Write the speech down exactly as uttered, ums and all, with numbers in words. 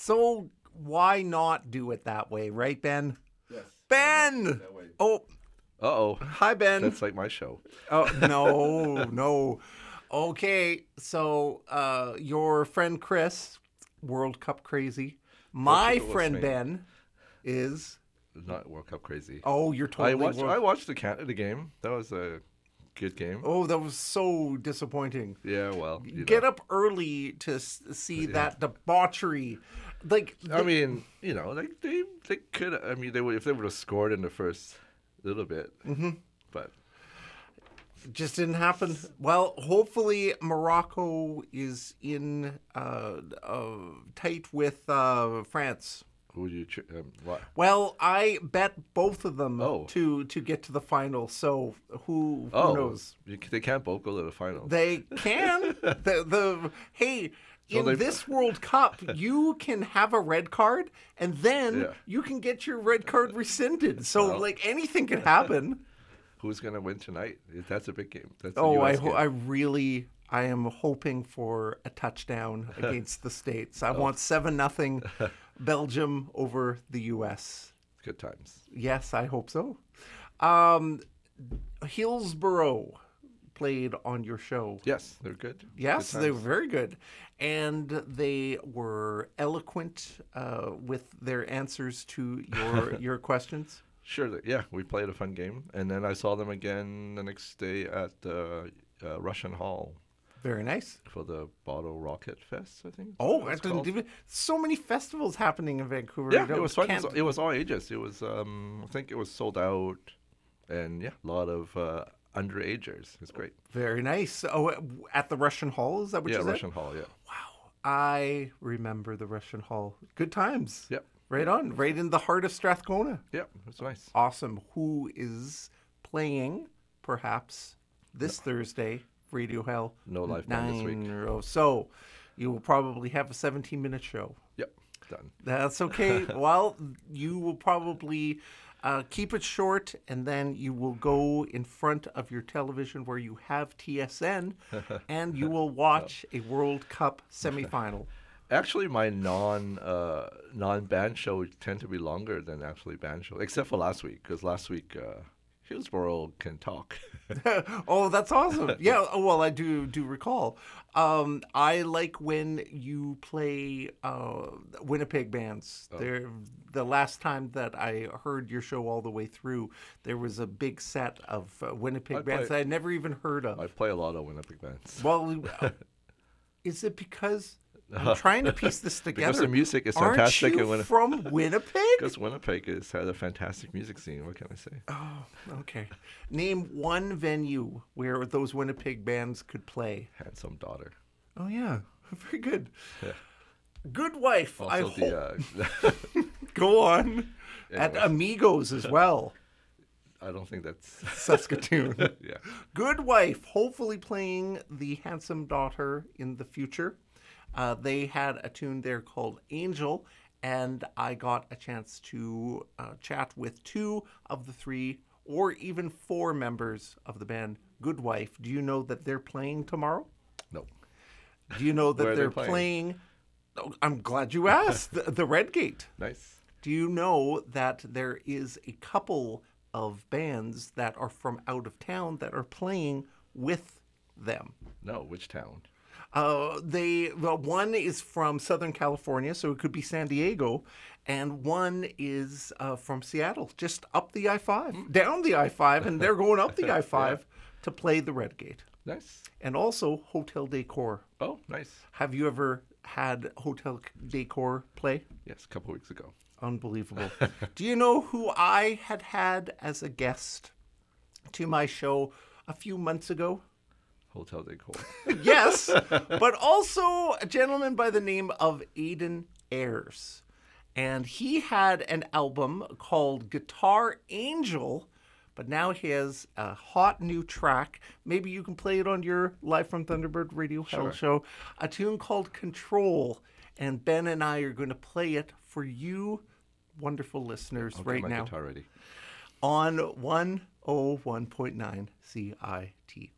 So why not do it that way, right, Ben? Yes. Ben! That way. Oh, Uh-oh. hi, Ben. That's like my show. Oh, no, no. Okay, so uh, your friend Chris, World Cup crazy. My it was friend me. Ben is... Not World Cup crazy. Oh, you're totally... I watched World- I watched the Canada game. That was a good game. Oh, that was so disappointing. Yeah, well, you Get know. up early to s- see that debauchery. Like, I mean, you know, like they they could. I mean, they would if they would have scored in the first little bit. Mm-hmm. But just didn't happen. Well, hopefully Morocco is in uh, uh, tight with uh, France. who would you? Ch- um, what? Well, I bet both of them Oh. to to get to the final. So who who Oh, knows? You, they can't both go to the final. They can. the the hey. So In they- this World Cup, you can have a red card, and then Yeah. you can get your red card rescinded. So, Well. like, anything could happen. Who's gonna win tonight? That's a big game. That's a Oh, I, U S ho- game. I really, I am hoping for a touchdown against the States. I want seven nothing Belgium over the U S. Good times. Yes, I hope so. Um, Hillsborough played on your show. Yes, they're good. Yes, Good they were times. very good. And they were eloquent uh, with their answers to your your questions. Sure. they- Yeah, we played a fun game, and then I saw them again the next day at uh, uh, Russian Hall Very nice. for the Bottle Rocket Fest. I think. Oh, it's I didn't called. even, so many festivals happening in Vancouver. Yeah, I don't- it was fun. It can't- was, it was all ages. It was, um, I think it was sold out, and yeah, a lot of uh, underagers. It's great. Very nice. Oh, at the Russian Hall, is that what yeah, you said? Russian Hall. Yeah. Wow, I remember the Russian Hall. Good times. Yep. Right on, right in the heart of Strathcona. Yep. It's nice. Awesome. Who is playing, perhaps, this Thursday, Radio Hell? No live band this week. Nine or- So, you will probably have a seventeen-minute show. Yep. Done. That's okay. Well, you will probably uh, keep it short, and then you will go in front of your television where you have T S N, and you will watch a World Cup semifinal. Actually, my non uh, non band show tend to be longer than actually band show, except for last week, because last week uh, Hillsborough can talk. Oh, that's awesome. Yeah, oh, well, I do do recall. Um, I like when you play uh, Winnipeg bands. Oh. There, the last time that I heard your show all the way through, there was a big set of uh, Winnipeg I bands play- that I'd never even heard of. I play a lot of Winnipeg bands. Well, uh, is it because I'm trying to piece this together? Because the music is Aren't fantastic you in Winnipeg. from Winnipeg? Because Winnipeg has had a fantastic music scene. What can I say? Oh, okay. Name one venue where those Winnipeg bands could play. Handsome Daughter. Oh yeah, very good. Yeah. Good wife. I Also, hope. the uh, Go on. At Anyways. Amigos as well. I don't think that's Saskatoon. yeah. Good wife. Hopefully playing the handsome daughter in the future. Uh, they had a tune there called Angel, and I got a chance to uh, chat with two of the three, or even four members of the band Good Wife. Do you know that they're playing tomorrow? No. Do you know that Where are they they're playing? playing? Oh, I'm glad you asked. the, the Red Gate. Nice. Do you know that there is a couple of bands that are from out of town that are playing with them? No. Which town? Uh, they well, one is from Southern California, so it could be San Diego, and one is uh, from Seattle, just up the I five, down the I five, and they're going up the I five to play the Red Gate, Nice. and also Hotel Decor. Oh, nice. Have you ever had Hotel Decor play? Yes, a couple weeks ago. Unbelievable. Do you know who I had had as a guest to my show a few months ago? Hotel Decor. Yes, but also a gentleman by the name of Aiden Ayers. And he had an album called Guitar Angel, but now he has a hot new track. Maybe you can play it on your Live from Thunderbird Radio Hell Sure. show. A tune called Control. And Ben and I are going to play it for you, wonderful listeners, I'll right get my now guitar ready. on one oh one point nine C I T.